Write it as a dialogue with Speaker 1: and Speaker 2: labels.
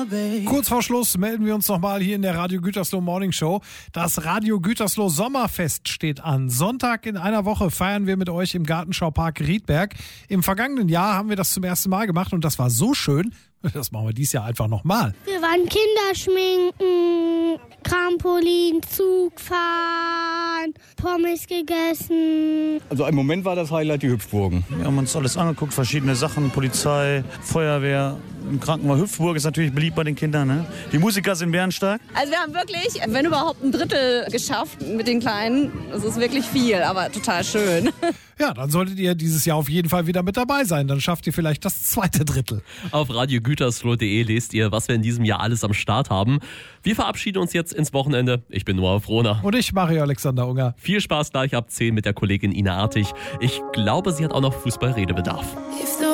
Speaker 1: Kurz vor Schluss melden wir uns nochmal hier in der Radio Gütersloh Morning Show. Das Radio Gütersloh Sommerfest steht an. Sonntag in einer Woche feiern wir mit euch im Gartenschaupark Riedberg. Im vergangenen Jahr haben wir das zum ersten Mal gemacht und das war so schön. Das machen wir dieses Jahr einfach nochmal.
Speaker 2: Wir waren Kinder schminken, Trampolin, Zug fahren, Pommes gegessen.
Speaker 3: Also im Moment war das Highlight die Hüpfburgen.
Speaker 4: Wir haben uns alles angeguckt, verschiedene Sachen, Polizei, Feuerwehr. Im Krankenhaus Hüpfburg ist natürlich beliebt bei den Kindern. Ne? Die Musiker sind bärenstark.
Speaker 5: Also wir haben wirklich, wenn überhaupt, ein Drittel geschafft mit den Kleinen. Das ist wirklich viel, aber total schön.
Speaker 1: Ja, dann solltet ihr dieses Jahr auf jeden Fall wieder mit dabei sein. Dann schafft ihr vielleicht das zweite Drittel.
Speaker 6: Auf radiogütersloh.de lest ihr, was wir in diesem Jahr alles am Start haben. Wir verabschieden uns jetzt ins Wochenende. Ich bin Noah Frohner.
Speaker 1: Und ich, Mario Alexander Unger.
Speaker 6: Viel Spaß gleich ab 10 mit der Kollegin Ina Artig. Ich glaube, sie hat auch noch Fußballredebedarf.